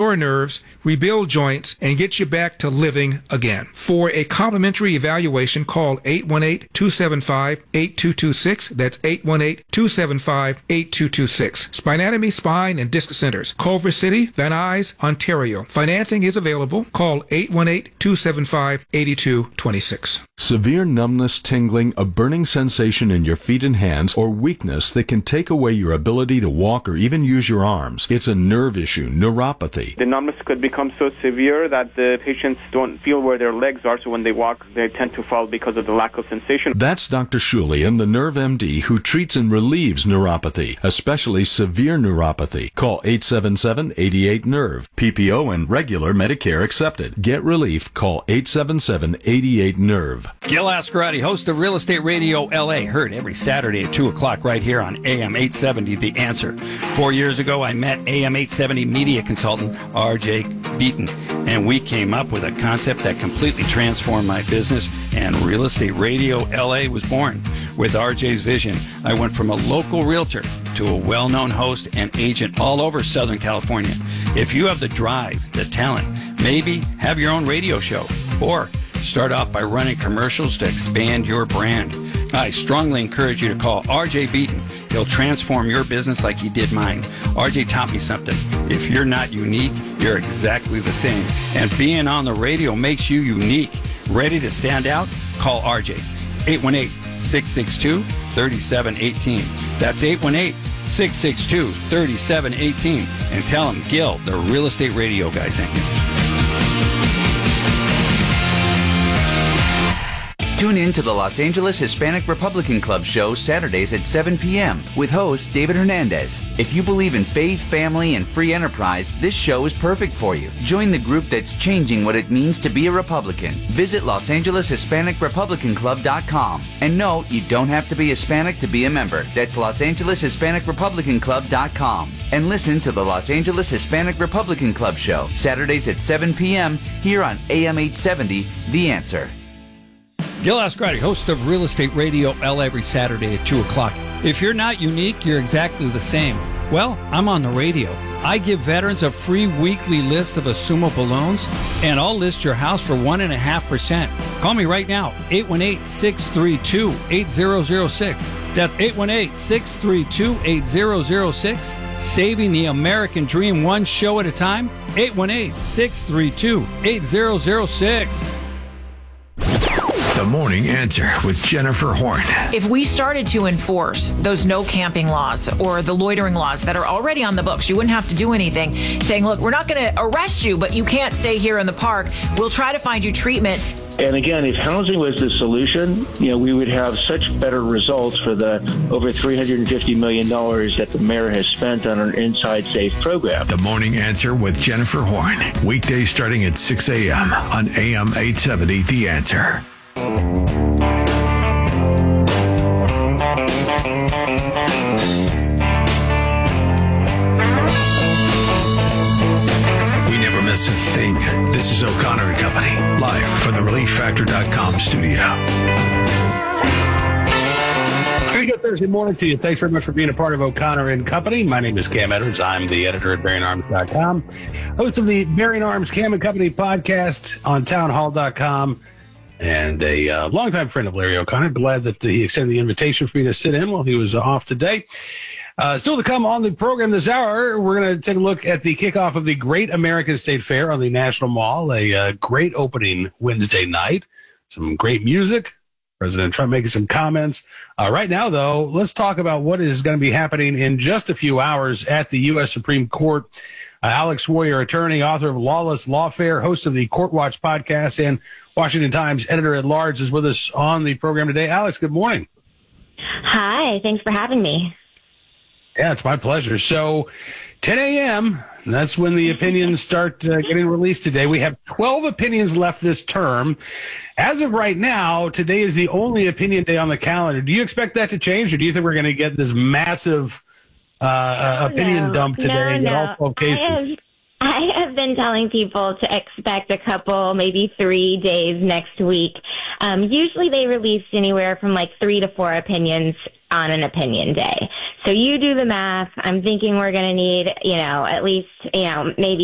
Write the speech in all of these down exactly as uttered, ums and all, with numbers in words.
restore nerves, rebuild joints, and get you back to living again. For a complimentary evaluation, call eight one eight, two seven five, eight two two six. That's eight one eight, two seven five, eight two two six. Spinatomy, Spine, and Disc Centers, Culver City, Van Nuys, Ontario. Financing is available. Call eight one eight, two seven five, eight two two six. Severe numbness, tingling, a burning sensation in your feet and hands, or weakness that can take away your ability to walk or even use your arms. It's a nerve issue, neuropathy. The numbness could become so severe that the patients don't feel where their legs are, so when they walk, they tend to fall because of the lack of sensation. That's Doctor Shulian, the Nerve M D, who treats and relieves neuropathy, especially severe neuropathy. Call eight seven seven, eight eight, nerve. P P O and regular Medicare accepted. Get relief. Call eight seven seven, eight eight, nerve. Gil Ascarati, host of Real Estate Radio L A, heard every Saturday at two o'clock right here on A M eight seventy, The Answer. Four years ago, I met A M eight seventy media consultant R J Beaton, and we came up with a concept that completely transformed my business, and Real Estate Radio L A was born. With R J's vision, I went from a local realtor to a well-known host and agent all over Southern California. If you have the drive, the talent, maybe have your own radio show, or start off by running commercials to expand your brand, I strongly encourage you to call R J Beaton. He'll transform your business like he did mine. R J taught me something. If you're not unique, you're exactly the same. And being on the radio makes you unique. Ready to stand out? Call R J. eight one eight, six six two, three seven one eight. That's eight one eight, six six two, three seven one eight. And tell him Gil, the Real Estate Radio guy, sent you. Tune in to the Los Angeles Hispanic Republican Club show Saturdays at seven p.m. with host David Hernandez. If you believe in faith, family, and free enterprise, this show is perfect for you. Join the group that's changing what it means to be a Republican. Visit Los Angeles Hispanic Republican Club dot com. And no, you don't have to be Hispanic to be a member. That's Los Angeles Hispanic Republican Club dot com. And listen to the Los Angeles Hispanic Republican Club show Saturdays at seven p.m. here on A M eight seventy, The Answer. Gil Ascarati, host of Real Estate Radio L A every Saturday at two o'clock. If you're not unique, you're exactly the same. Well, I'm on the radio. I give veterans a free weekly list of assumable loans, and I'll list your house for one point five percent. Call me right now, eight one eight, six three two, eight zero zero six. That's eight one eight, six three two, eight zero zero six. Saving the American dream one show at a time, eight one eight, six three two, eight zero zero six. The Morning Answer with Jennifer Horn. If we started to enforce those no camping laws or the loitering laws that are already on the books, you wouldn't have to do anything, saying, look, we're not going to arrest you, but you can't stay here in the park. We'll try to find you treatment. And again, if housing was the solution, you know, we would have such better results for the over three hundred fifty million dollars that the mayor has spent on an Inside Safe program. The Morning Answer with Jennifer Horn. Weekdays starting at six a.m. on A M eight seventy, The Answer. We never miss a thing. This is O'Connor and Company, live from the relief factor dot com studio. Very good Thursday morning to you. Thanks very much for being a part of O'Connor and Company. My name is Cam Edwards. I'm the editor at Bearing Arms dot com, host of the Bearing Arms Cam and Company podcast on town hall dot com, and a uh, longtime friend of Larry O'Connor. Glad that he extended the invitation for me to sit in while he was uh, off today. Uh, still to come on the program this hour, we're going to take a look at the kickoff of the Great American State Fair on the National Mall, a uh, great opening Wednesday night. Some great music. President Trump making some comments. Uh, right now, though, let's talk about what is going to be happening in just a few hours at the U S Supreme Court. Uh, Alex Warrior, attorney, author of Lawless Lawfare, host of the Court Watch podcast, and Washington Times editor-at-large, is with us on the program today. Alex, good morning. Hi, thanks for having me. Yeah, it's my pleasure. So, ten a.m., that's when the opinions start uh, getting released today. We have twelve opinions left this term. As of right now, today is the only opinion day on the calendar. Do you expect that to change, or do you think we're going to get this massive uh, opinion no, dump today no, and get no. all twelve cases? I have, I have been telling people to expect a couple, maybe three days next week. Um, usually they release anywhere from like three to four opinions on an opinion day. So you do the math. I'm thinking we're going to need, you know, at least, you know, maybe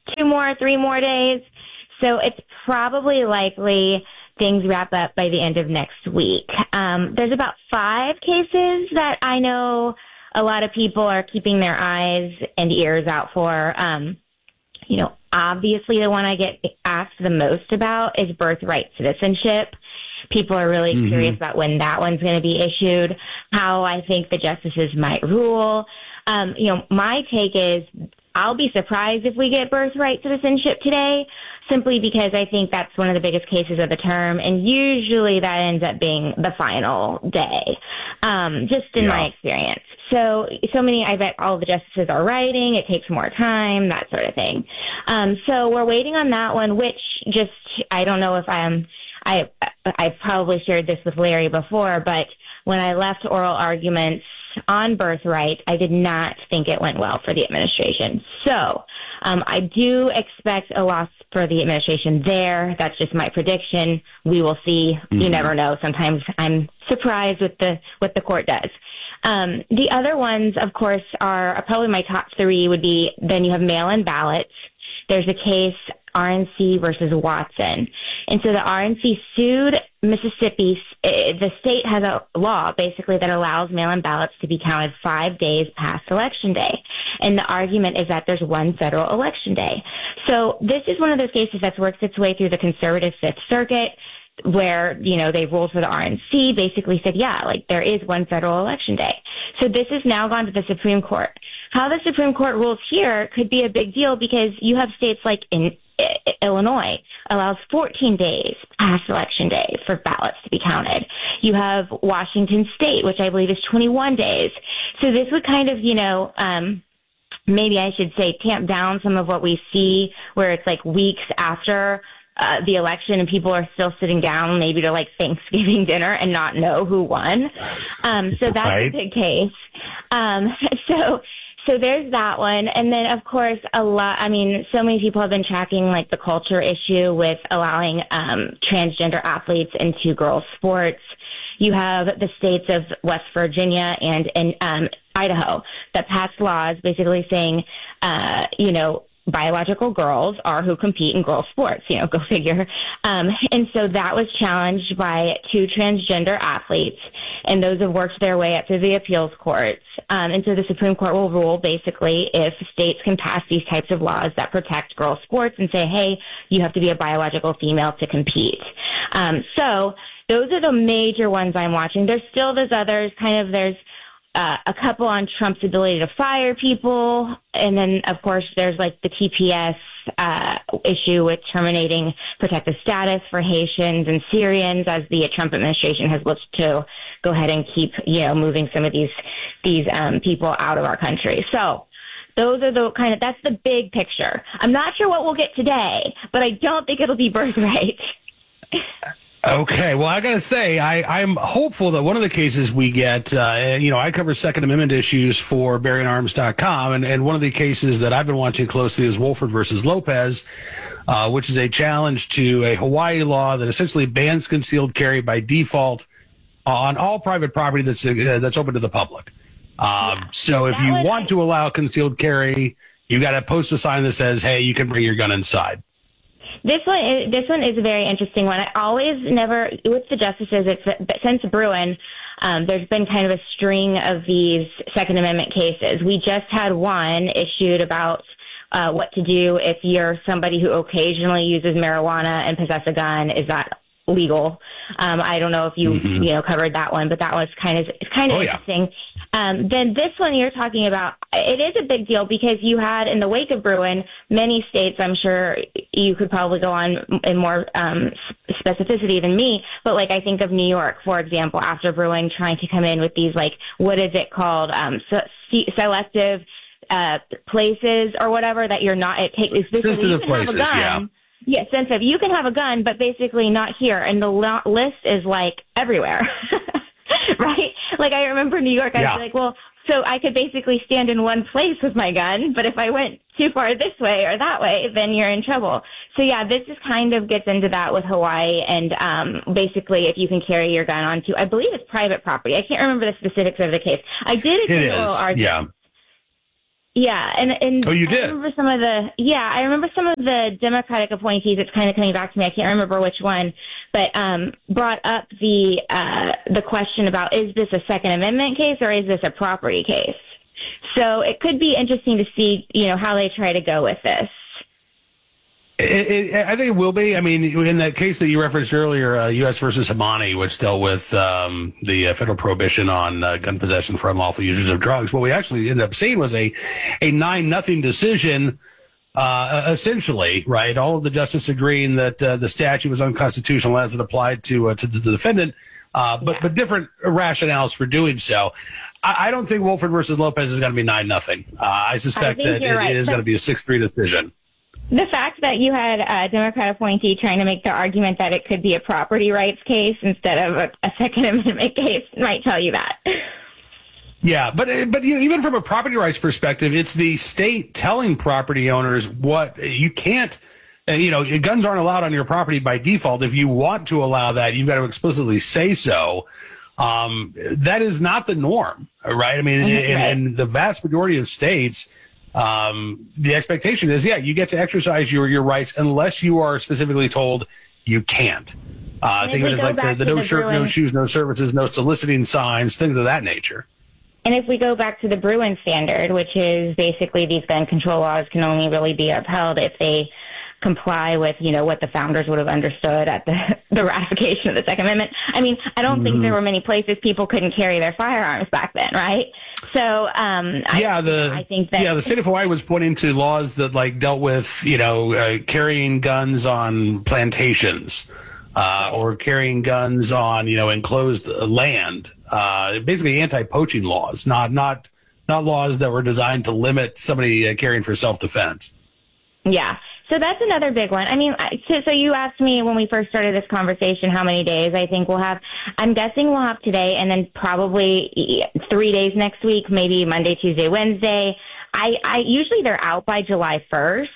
two more, three more days. So it's probably likely things wrap up by the end of next week. Um, there's about five cases that I know a lot of people are keeping their eyes and ears out for. Um, you know, obviously the one I get asked the most about is birthright citizenship. People are really mm-hmm. curious about when that one's going to be issued, how I think the justices might rule. Um, you know, my take is I'll be surprised if we get birthright citizenship today, simply because I think that's one of the biggest cases of the term, and usually that ends up being the final day, um, just in yeah. my experience. So, so many, I bet all the justices are writing, it takes more time, that sort of thing. Um, so we're waiting on that one, which just, I don't know if I'm, I, I've probably shared this with Larry before, but when I left oral arguments on birthright, I did not think it went well for the administration. So, um, I do expect a loss for the administration there. That's just my prediction. We will see. Mm-hmm. You never know. Sometimes I'm surprised with the, what the court does. Um, the other ones, of course, are probably my top three would be, then you have mail-in ballots. There's a case, R N C versus Watson. And so the R N C sued Mississippi. The state has a law basically that allows mail-in ballots to be counted five days past Election Day. And the argument is that there's one federal election day. So this is one of those cases that's worked its way through the conservative Fifth Circuit, where, you know, they ruled for the R N C, basically said, yeah, like there is one federal election day. So this has now gone to the Supreme Court. How the Supreme Court rules here could be a big deal because you have states like in Illinois allows fourteen days past Election Day for ballots to be counted. You have Washington State, which I believe is twenty-one days. So this would kind of, you know, um, maybe I should say tamp down some of what we see where it's like weeks after Uh, the election and people are still sitting down maybe to like Thanksgiving dinner and not know who won. Um, so that's right. a big case. Um, so, so there's that one. And then of course a lot, I mean, so many people have been tracking like the culture issue with allowing, um, transgender athletes into girls sports. You have the states of West Virginia and, and, um, Idaho that passed laws basically saying, uh, you know, biological girls are who compete in girls sports, you know, go figure. Um, and so that was challenged by two transgender athletes, and those have worked their way up through the appeals courts. Um, and so the Supreme Court will rule basically if states can pass these types of laws that protect girls sports and say, hey, you have to be a biological female to compete. Um, so those are the major ones I'm watching. There's still those others, kind of there's Uh, a couple on Trump's ability to fire people. And then, of course, there's like the T P S uh, issue with terminating protective status for Haitians and Syrians as the Trump administration has looked to go ahead and keep, you know, moving some of these, these um, people out of our country. So those are the kind of, that's the big picture. I'm not sure what we'll get today, but I don't think it'll be birthright. Okay, well, I got to say, I, I'm hopeful that one of the cases we get, uh, you know, I cover Second Amendment issues for Bearing Arms dot com, and, and one of the cases that I've been watching closely is Wolford versus Lopez, uh, which is a challenge to a Hawaii law that essentially bans concealed carry by default on all private property that's uh, that's open to the public. Um, yeah, so if you want I... to allow concealed carry, you got to post a sign that says, hey, you can bring your gun inside. This one, is, this one is a very interesting one. I always never, with the justices, it's, since Bruen, um, there's been kind of a string of these Second Amendment cases. We just had one issued about uh, what to do if you're somebody who occasionally uses marijuana and possess a gun. Is that legal? Um, I don't know if you, mm-hmm. you know, covered that one, but that was kind of, it's kind of oh, interesting. Yeah. Um, then this one you're talking about, it is a big deal because you had in the wake of Bruen, many states, I'm sure you could probably go on in more, um, specificity than me, but like I think of New York, for example, after Bruen trying to come in with these, like, what is it called? Um, so, selective, uh, places or whatever that you're not, it takes, sensitive places, yeah. Yeah, sensitive. You can have a gun, but basically not here. And the lo- list is like everywhere, right? Like I remember New York, I yeah. was like, well, so I could basically stand in one place with my gun, but if I went too far this way or that way, then you're in trouble. So yeah, this just kind of gets into that with Hawaii and um, basically if you can carry your gun onto, I believe it's private property. I can't remember the specifics of the case. I did attend an oral argument. Yeah. Yeah, and, and oh, you I did? remember some of the, yeah, I remember some of the Democratic appointees, it's kind of coming back to me, I can't remember which one, but um, brought up the uh, the question about, is this a Second Amendment case or is this a property case? So it could be interesting to see, you know, how they try to go with this. It, it, I think it will be. I mean, in that case that you referenced earlier, uh, U S versus Hamani, which dealt with um, the uh, federal prohibition on uh, gun possession for unlawful users of drugs, what we actually ended up seeing was a a nine nothing decision, uh, essentially, right? All of the justices agreeing that uh, the statute was unconstitutional as it applied to uh, to the defendant, uh, but yeah. but different rationales for doing so. I, I don't think Woolford versus Lopez is going to be nine nothing. Uh, I suspect I that it, right. it is going to be a six three decision. The fact that you had a Democrat appointee trying to make the argument that it could be a property rights case instead of a, a Second Amendment case might tell you that. Yeah, but but you know, even from a property rights perspective, it's the state telling property owners what you can't. You know, guns aren't allowed on your property by default. If you want to allow that, you've got to explicitly say so. Um, that is not the norm, right? I mean, mm-hmm, in, right. in the vast majority of states. Um, the expectation is, yeah, you get to exercise your, your rights unless you are specifically told you can't. Uh, think of it as like the, the no the shirt, Bruin, no shoes, no services, no soliciting signs, things of that nature. And if we go back to the Bruin standard, which is basically these gun control laws can only really be upheld if they comply with, you know, what the founders would have understood at the, the ratification of the Second Amendment. I mean, I don't mm-hmm. think there were many places people couldn't carry their firearms back then, right? So, um, yeah, I, the I think that yeah, the state of Hawaii was pointing to laws that like dealt with, you know, uh, carrying guns on plantations, uh, or carrying guns on, you know, enclosed land, uh, basically anti-poaching laws, not not not laws that were designed to limit somebody uh, carrying for self-defense. Yeah. So that's another big one. I mean, so, so you asked me when we first started this conversation how many days I think we'll have. I'm guessing we'll have today and then probably three days next week, maybe Monday, Tuesday, Wednesday. I, I usually they're out by July first.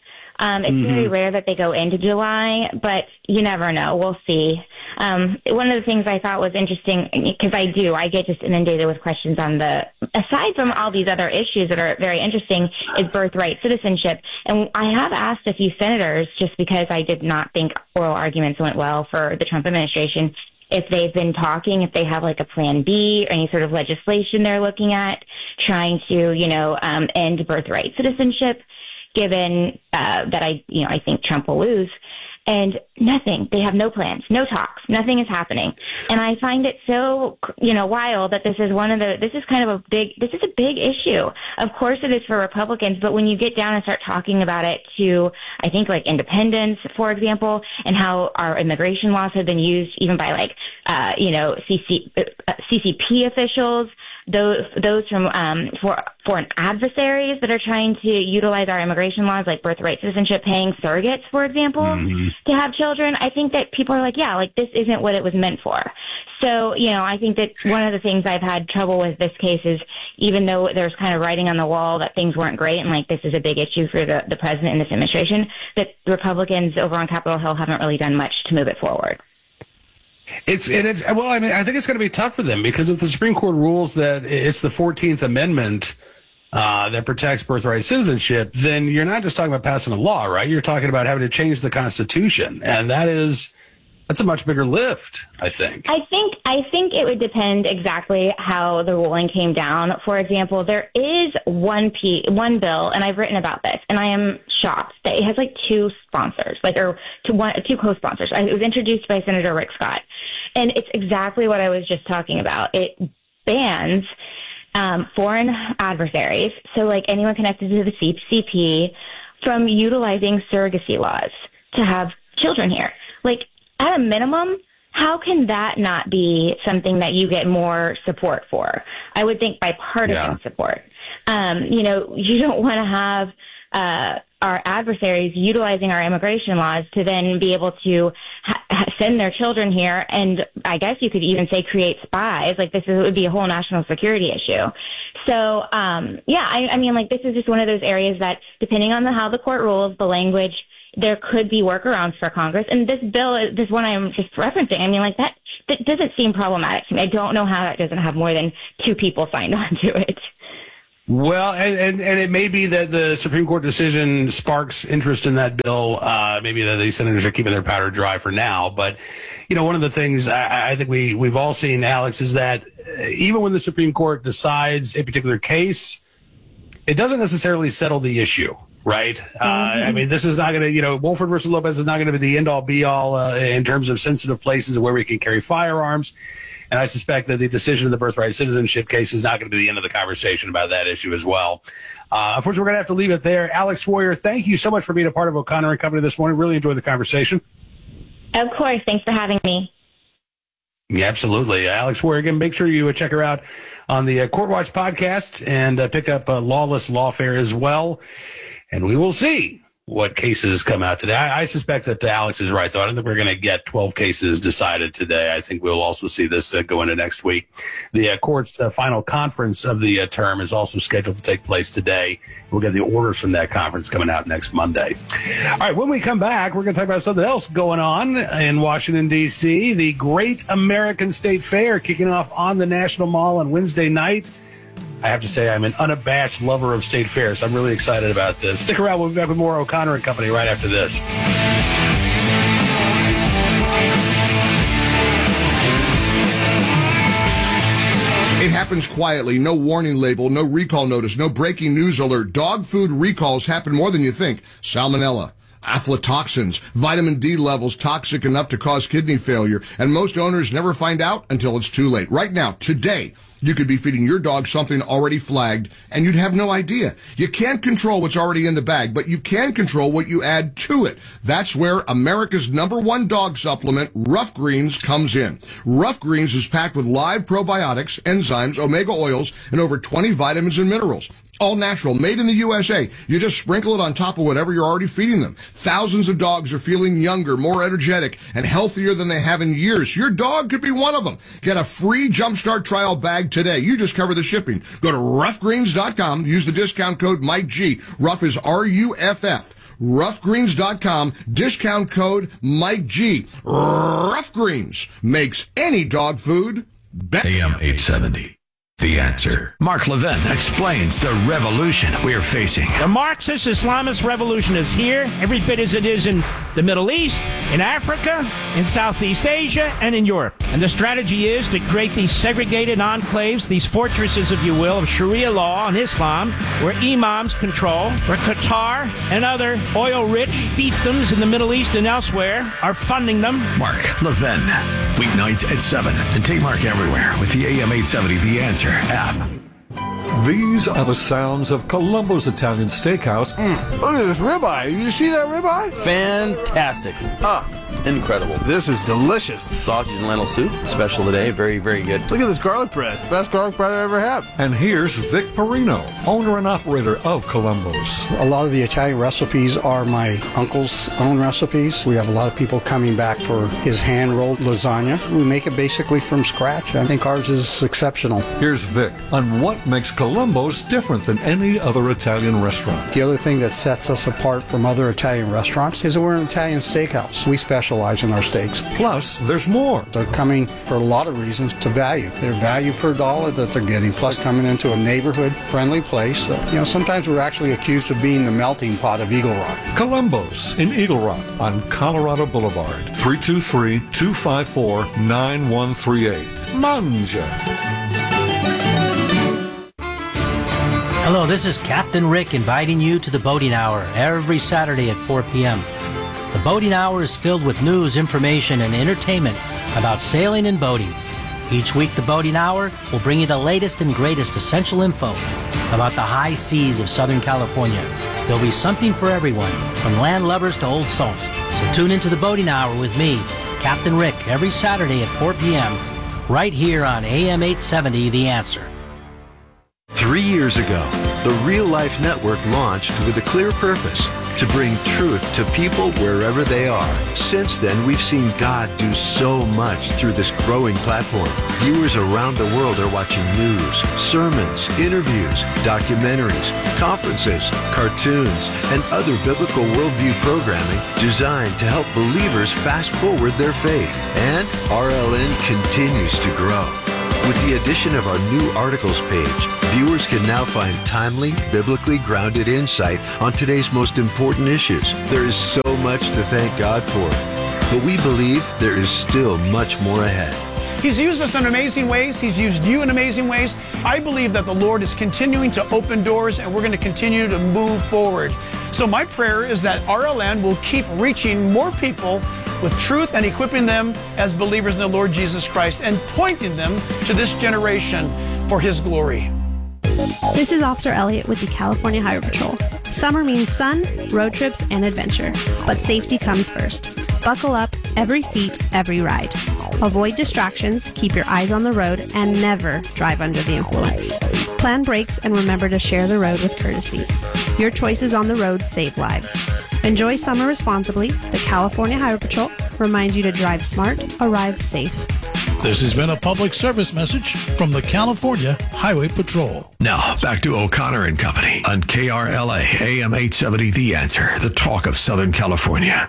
Um, it's mm-hmm. very rare that they go into July, but you never know. We'll see. Um, one of the things I thought was interesting, because I do, I get just inundated with questions on the, aside from all these other issues that are very interesting, is birthright citizenship. And I have asked a few senators, just because I did not think oral arguments went well for the Trump administration, if they've been talking, if they have like a plan B or any sort of legislation they're looking at, trying to, you know, um, end birthright citizenship, given uh, that I, you know, I think Trump will lose. And nothing. They have no plans, no talks. Nothing is happening. And I find it so, you know, wild that this is one of the, this is kind of a big, this is a big issue. Of course it is for Republicans, but when you get down and start talking about it to, I think like independents, for example, and how our immigration laws have been used even by like, uh, you know, C C, uh, C C P officials, those those from um, for foreign adversaries that are trying to utilize our immigration laws, like birthright citizenship, paying surrogates, for example, mm-hmm. to have children. I think that people are like, yeah, like this isn't what it was meant for. So, you know, I think that one of the things I've had trouble with this case is, even though there's kind of writing on the wall that things weren't great and like this is a big issue for the, the president and this administration, that Republicans over on Capitol Hill haven't really done much to move it forward. It's and it's well, I mean, I think it's going to be tough for them, because if the Supreme Court rules that it's the fourteenth Amendment uh, that protects birthright citizenship, then you're not just talking about passing a law, right? You're talking about having to change the Constitution, and that is that's a much bigger lift, I think. I think I think it would depend exactly how the ruling came down. For example, there is one P, one bill, and I've written about this, and I am shocked that it has like two sponsors, like or two, one, two co-sponsors. It was introduced by Senator Rick Scott. And it's exactly what I was just talking about. It bans um, foreign adversaries, so like anyone connected to the C C P, from utilizing surrogacy laws to have children here. Like, at a minimum, how can that not be something that you get more support for? I would think bipartisan yeah. support. Um, you know, you don't want to have uh, our adversaries utilizing our immigration laws to then be able to ha- send their children here, and I guess you could even say create spies. Like, this is, it would be a whole national security issue. So, um, yeah, I, I mean, like, this is just one of those areas that, depending on the, how the court rules, the language, there could be workarounds for Congress. And this bill, this one I'm just referencing, I mean, like, that, that doesn't seem problematic to me. I don't know how that doesn't have more than two people signed on to it. Well, and, and, and it may be that the Supreme Court decision sparks interest in that bill. Uh, maybe that the senators are keeping their powder dry for now. But, you know, one of the things I, I think we, we've all seen, Alex, is that even when the Supreme Court decides a particular case, it doesn't necessarily settle the issue. Right. Uh, mm-hmm. I mean, this is not going to, you know, Wolford versus Lopez is not going to be the end all be all uh, in terms of sensitive places where we can carry firearms. And I suspect that the decision of the birthright citizenship case is not going to be the end of the conversation about that issue as well. Uh, unfortunately, we're going to have to leave it there. Alex Warrior, thank you so much for being a part of O'Connor and Company this morning. Really enjoyed the conversation. Of course. Thanks for having me. Yeah, absolutely. Uh, Alex Warrior, again, make sure you uh, check her out on the uh, Court Watch podcast and uh, pick up uh, Lawless Lawfare as well. And we will see what cases come out today. I, I suspect that Alex is right, though. I don't think we're going to get twelve cases decided today. I think we'll also see this uh, go into next week. The uh, court's uh, final conference of the uh, term is also scheduled to take place today. We'll get the orders from that conference coming out next Monday. All right, when we come back, we're going to talk about something else going on in Washington, D C. The Great American State Fair kicking off on the National Mall on Wednesday night. I have to say I'm an unabashed lover of state fairs. So I'm really excited about this. Stick around. We'll be back with more O'Connor and Company right after this. It happens quietly. No warning label, no recall notice, no breaking news alert. Dog food recalls happen more than you think. Salmonella, aflatoxins, vitamin D levels toxic enough to cause kidney failure. And most owners never find out until it's too late. Right now, today, you could be feeding your dog something already flagged, and you'd have no idea. You can't control what's already in the bag, but you can control what you add to it. That's where America's number one dog supplement, Rough Greens, comes in. Rough Greens is packed with live probiotics, enzymes, omega oils, and over twenty vitamins and minerals. All natural, made in the U S A. You just sprinkle it on top of whatever you're already feeding them. Thousands of dogs are feeling younger, more energetic, and healthier than they have in years. Your dog could be one of them. Get a free Jumpstart trial bag today. You just cover the shipping. Go to rough greens dot com. Use the discount code Mike G. Rough is R U F F. rough greens dot com. Discount code Mike G. Rough Greens makes any dog food better. A M eight seventy. The Answer. Mark Levin explains the revolution we're facing. The Marxist Islamist revolution is here, every bit as it is in the Middle East, in Africa, in Southeast Asia, and in Europe. And the strategy is to create these segregated enclaves, these fortresses, if you will, of Sharia law and Islam, where imams control, where Qatar and other oil-rich fiefdoms in the Middle East and elsewhere are funding them. Mark Levin. Weeknights at seven. And take Mark everywhere with the A M eight seventy The Answer app. These are the sounds of Columbo's Italian Steakhouse. Mm, look at this ribeye. You see that ribeye? Fantastic. Ah, incredible. This is delicious. Sausage and lentil soup, special today. Very, very good. Look at this garlic bread. Best garlic bread I ever had. And here's Vic Perino, owner and operator of Columbo's. A lot of the Italian recipes are my uncle's own recipes. We have a lot of people coming back for his hand-rolled lasagna. We make it basically from scratch. I think ours is exceptional. Here's Vic on what makes Columbo's different than any other Italian restaurant. The other thing that sets us apart from other Italian restaurants is that we're an Italian steakhouse. We specialize in our steaks. Plus, there's more. They're coming for a lot of reasons to value. Their value per dollar that they're getting, plus coming into a neighborhood-friendly place. That, you know, sometimes we're actually accused of being the melting pot of Eagle Rock. Columbo's in Eagle Rock on Colorado Boulevard. three two three, two five four, nine one three eight. Mangia. Hello, this is Captain Rick inviting you to the Boating Hour every Saturday at four p.m. The Boating Hour is filled with news, information, and entertainment about sailing and boating. Each week, the Boating Hour will bring you the latest and greatest essential info about the high seas of Southern California. There'll be something for everyone, from land lovers to old salts. So tune into the Boating Hour with me, Captain Rick, every Saturday at four p.m. right here on A M eight seventy, The Answer. Three years ago, the Real Life Network launched with a clear purpose: to bring truth to people wherever they are. Since then, we've seen God do so much through this growing platform. Viewers around the world are watching news, sermons, interviews, documentaries, conferences, cartoons, and other biblical worldview programming designed to help believers fast forward their faith. And R L N continues to grow. With the addition of our new articles page, viewers can now find timely, biblically grounded insight on today's most important issues. There is so much to thank God for, but we believe there is still much more ahead. He's used us in amazing ways. He's used you in amazing ways. I believe that the Lord is continuing to open doors, and we're going to continue to move forward. So my prayer is that R L N will keep reaching more people with truth and equipping them as believers in the Lord Jesus Christ and pointing them to this generation for His glory. This is Officer Elliott with the California Highway Patrol. Summer means sun, road trips, and adventure, but safety comes first. Buckle up, every seat, every ride. Avoid distractions, keep your eyes on the road, and never drive under the influence. Plan brakes and remember to share the road with courtesy. Your choices on the road save lives. Enjoy summer responsibly. The California Highway Patrol reminds you to drive smart, arrive safe. This has been a public service message from the California Highway Patrol. Now, back to O'Connor and Company on K R L A, A M eight seventy, The Answer, the talk of Southern California.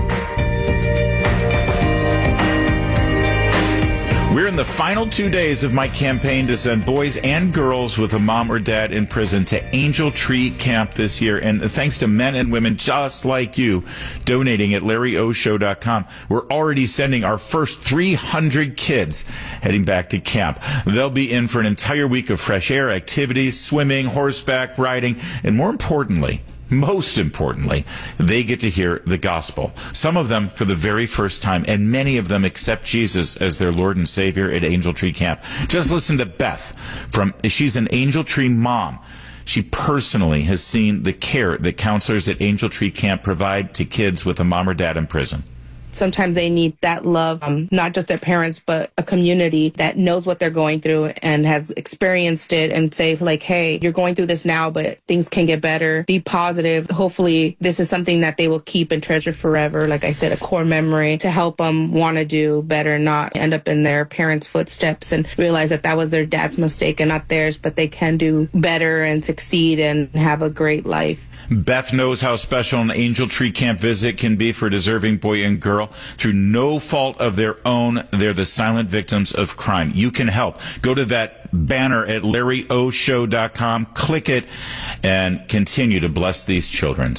We're in the final two days of my campaign to send boys and girls with a mom or dad in prison to Angel Tree Camp this year. And thanks to men and women just like you donating at Larry O Show dot com, we're already sending our first three hundred kids heading back to camp. They'll be in for an entire week of fresh air activities, swimming, horseback riding, and more importantly, most importantly, they get to hear the gospel. Some of them for the very first time, and many of them accept Jesus as their Lord and Savior at Angel Tree Camp. Just listen to Beth. From she's an Angel Tree mom. She personally has seen the care that counselors at Angel Tree Camp provide to kids with a mom or dad in prison. Sometimes they need that love, um, not just their parents, but a community that knows what they're going through and has experienced it and say, like, hey, you're going through this now, but things can get better. Be positive. Hopefully this is something that they will keep and treasure forever. Like I said, a core memory to help them want to do better, not end up in their parents' footsteps and realize that that was their dad's mistake and not theirs, but they can do better and succeed and have a great life. Beth knows how special an Angel Tree Camp visit can be for a deserving boy and girl. Through no fault of their own, they're the silent victims of crime. You can help. Go to that banner at Larry O Show dot com, click it, and continue to bless these children.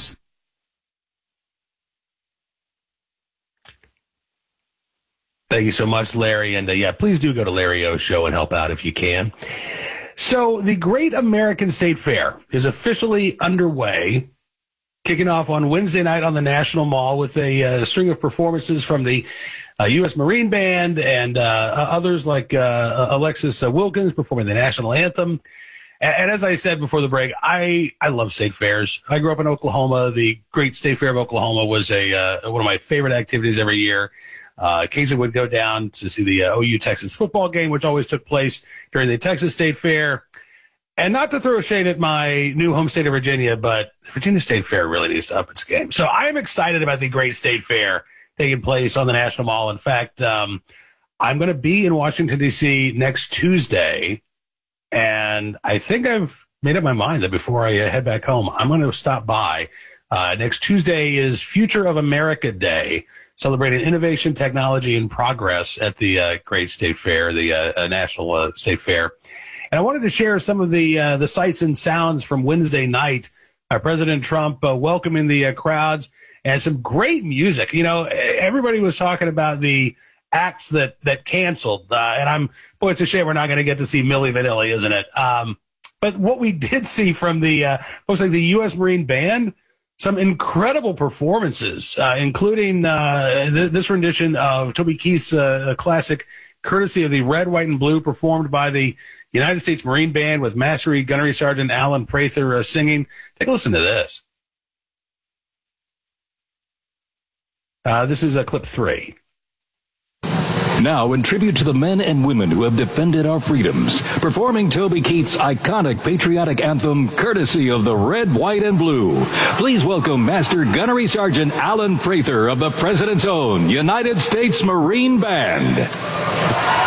Thank you so much, Larry. And uh, yeah, please do go to Larry O Show and help out if you can. So the Great American State Fair is officially underway, kicking off on Wednesday night on the National Mall with a uh, string of performances from the uh, U S Marine Band and uh, others like uh, Alexis uh, Wilkins performing the national anthem. And, and as I said before the break, I, I love state fairs. I grew up in Oklahoma. The Great State Fair of Oklahoma was a uh, one of my favorite activities every year. Uh, occasionally would go down to see the uh, O U Texas football game, which always took place during the Texas State Fair. And not to throw shade at my new home state of Virginia, but the Virginia State Fair really needs to up its game. So I am excited about the Great State Fair taking place on the National Mall. In fact, um, I'm going to be in Washington, D C next Tuesday. And I think I've made up my mind that before I uh, head back home, I'm going to stop by. Uh, next Tuesday is Future of America Day, celebrating innovation, technology, and progress at the uh, Great State Fair, the uh, National uh, State Fair. And I wanted to share some of the uh, the sights and sounds from Wednesday night. Uh, President Trump uh, welcoming the uh, crowds and some great music. You know, everybody was talking about the acts that that canceled, uh, and I'm boy, it's a shame we're not going to get to see Milli Vanilli, isn't it? Um, but what we did see from the uh, folks like the U S Marine Band, some incredible performances, uh, including uh, th- this rendition of Toby Keith's uh, classic, courtesy of the Red, White, and Blue, performed by the United States Marine Band with Master Gunnery Sergeant Alan Prather uh, singing. Take a listen to this. Uh, this is uh, clip three. Now, in tribute to the men and women who have defended our freedoms, performing Toby Keith's iconic patriotic anthem, courtesy of the Red, White, and Blue, please welcome Master Gunnery Sergeant Alan Prather of the President's Own United States Marine Band.